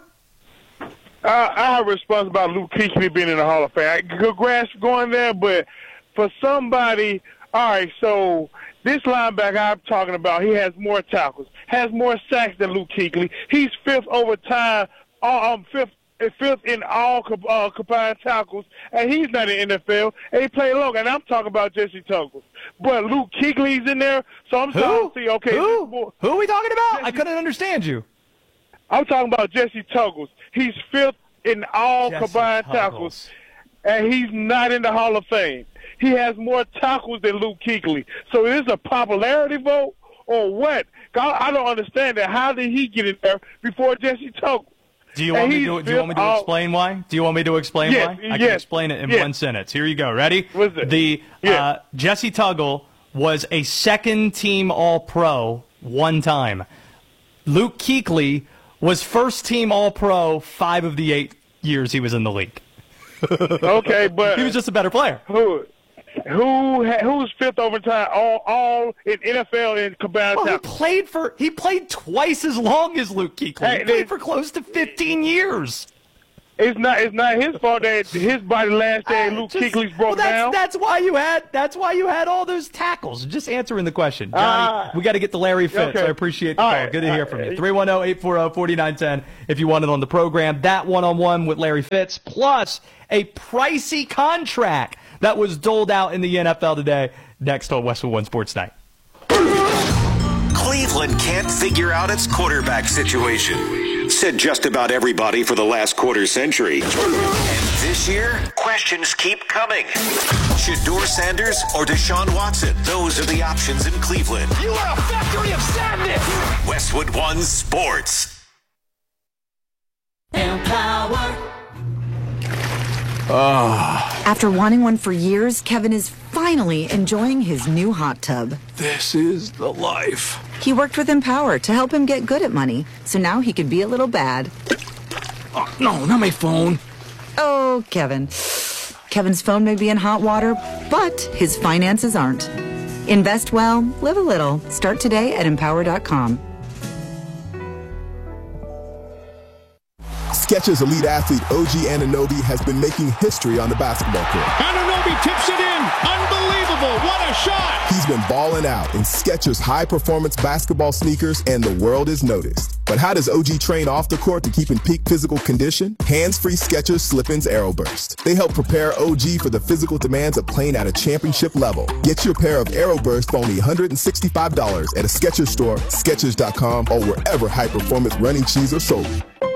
Uh, I have a response about Luke Kuechly being in the Hall of Fame. Congrats for going there, but for somebody, all right, so this linebacker I'm talking about, he has more tackles, has more sacks than Luke Kuechly. He's fifth over time, um, fifth fifth in all uh, combined tackles, and he's not in the N F L, and he played long, and I'm talking about Jesse Tuggles. But Luke Kuechly's in there, so I'm trying to see, okay. Who? Boy, Who are we talking about? Jesse, I couldn't understand you. I'm talking about Jesse Tuggles. He's fifth in all Jesse combined Tuggles. tackles, and he's not in the Hall of Fame. He has more tackles than Luke Kuechly. So is this a popularity vote or what? God, I don't understand that. How did he get in there before Jesse Tuggles? Do you want me to, do you want me to all, explain why? Do you want me to explain yes, why? I yes, can explain it in yes. one sentence. Here you go. Ready? What's it? The yeah. uh, Jesse Tuggle was a second-team All-Pro one time. Luke Kuechly was first-team All-Pro five of the eight years he was in the league. Okay, but he was just a better player. Who? Who who's fifth over time? All all in N F L in combined well, he tackles. played for he played twice as long as Luke Kuechly. Hey, he played it, for close to fifteen years. It's not it's not his fault that his body last day Luke just, Kuechly's broke well, that's, down. That's why you had that's why you had all those tackles. Just answering the question, Johnny. Uh, we got to get to Larry Fitz. Okay. I appreciate the all call. Right. Good to hear all from right. you. three one zero, eight four zero, four nine one zero if you want it on the program. That one-on-one with Larry Fitz, plus a pricey contract that was doled out in the N F L today. Next on Westwood One Sports Night. Cleveland can't figure out its quarterback situation. Said just about everybody for the last quarter century. And this year, questions keep coming. Shedeur Sanders or Deshaun Watson? Those are the options in Cleveland. You are a factory of sadness! Westwood One Sports. Empower. Oh. After wanting one for years, Kevin is finally enjoying his new hot tub. This is the life. He worked with Empower to help him get good at money, so now he can be a little bad. Oh, no, not my phone. Oh, Kevin. Kevin's phone may be in hot water, but his finances aren't. Invest well, live a little. Start today at empower dot com. Skechers elite athlete O G Anunoby has been making history on the basketball court. Anunoby tips it in. Unbelievable. What a shot. He's been balling out in Skechers high-performance basketball sneakers, and the world is noticed. But how does O G train off the court to keep in peak physical condition? Hands-free Skechers Slip-ins Aeroburst. They help prepare O G for the physical demands of playing at a championship level. Get your pair of Aeroburst for only one hundred sixty-five dollars at a Skechers store, Skechers dot com, or wherever high-performance running shoes are sold.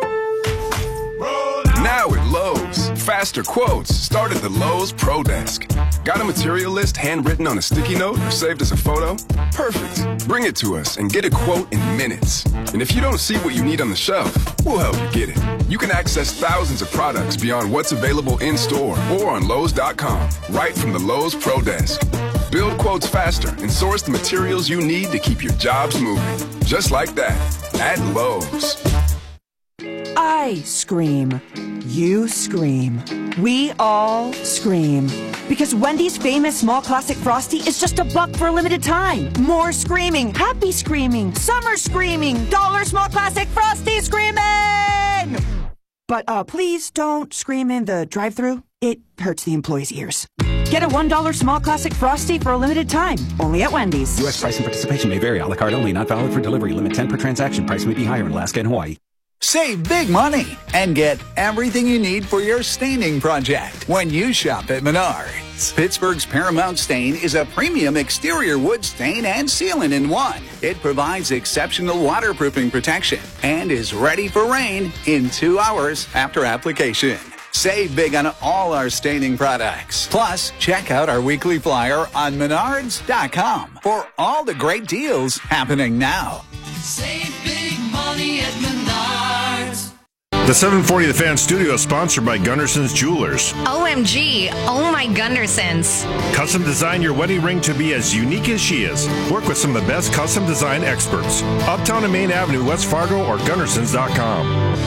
Now at Lowe's, faster quotes start at the Lowe's Pro Desk. Got a material list handwritten on a sticky note or saved as a photo? Perfect. Bring it to us and get a quote in minutes. And if you don't see what you need on the shelf, we'll help you get it. You can access thousands of products beyond what's available in store or on Lowe's dot com, right from the Lowe's Pro Desk. Build quotes faster and source the materials you need to keep your jobs moving. Just like that, at Lowe's. I scream. You scream. We all scream. Because Wendy's famous small classic Frosty is just a buck for a limited time. More screaming. Happy screaming. Summer screaming. Dollar small classic Frosty screaming! But uh, please don't scream in the drive-thru. It hurts the employees' ears. Get a one dollar small classic Frosty for a limited time. Only at Wendy's. U S price and participation may vary. A la carte only. Not valid for delivery. Limit ten per transaction. Price may be higher in Alaska and Hawaii. Save big money and get everything you need for your staining project when you shop at Menards. Pittsburgh's Paramount Stain is a premium exterior wood stain and sealant in one. It provides exceptional waterproofing protection and is ready for rain in two hours after application. Save big on all our staining products. Plus, check out our weekly flyer on menards dot com for all the great deals happening now. Save big money at Menards. The seven forty The Fan studio is sponsored by Gunderson's Jewelers. O M G, oh my Gundersons. Custom design your wedding ring to be as unique as she is. Work with some of the best custom design experts. Uptown and Main Avenue, West Fargo, or Gundersons dot com.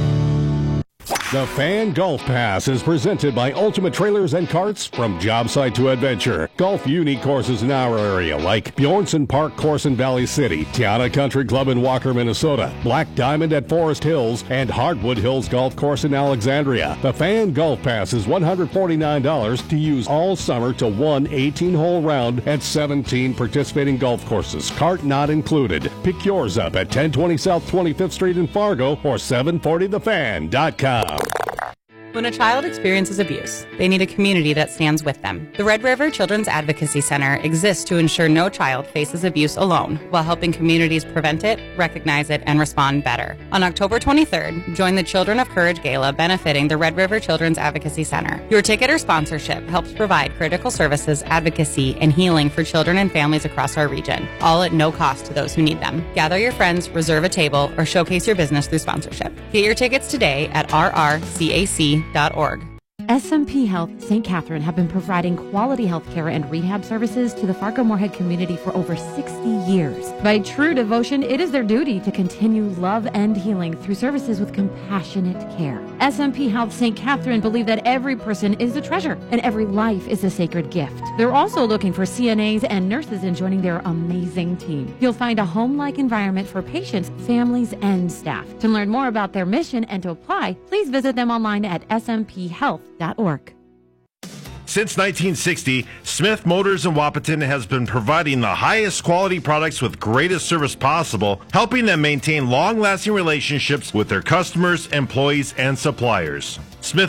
The Fan Golf Pass is presented by Ultimate Trailers and Carts. From job site to adventure, golf unique courses in our area like Bjornson Park Course in Valley City, Tiana Country Club in Walker, Minnesota, Black Diamond at Forest Hills, and Hardwood Hills Golf Course in Alexandria. The Fan Golf Pass is one hundred forty-nine dollars to use all summer to one eighteen-hole round at seventeen participating golf courses, cart not included. Pick yours up at ten twenty South twenty-fifth Street in Fargo or seven forty the fan dot com. When a child experiences abuse, they need a community that stands with them. The Red River Children's Advocacy Center exists to ensure no child faces abuse alone, while helping communities prevent it, recognize it, and respond better. On October twenty-third, join the Children of Courage Gala benefiting the Red River Children's Advocacy Center. Your ticket or sponsorship helps provide critical services, advocacy, and healing for children and families across our region, all at no cost to those who need them. Gather your friends, reserve a table, or showcase your business through sponsorship. Get your tickets today at r r c a c dot org. S M P Health Saint Catherine have been providing quality health care and rehab services to the Fargo-Moorhead community for over sixty years. By true devotion, it is their duty to continue love and healing through services with compassionate care. S M P Health Saint Catherine believe that every person is a treasure and every life is a sacred gift. They're also looking for C N As and nurses in joining their amazing team. You'll find a home-like environment for patients, families, and staff. To learn more about their mission and to apply, please visit them online at s m p health dot org. Since nineteen sixty, Smith Motors in Wahpeton has been providing the highest quality products with greatest service possible, helping them maintain long-lasting relationships with their customers, employees, and suppliers. Smith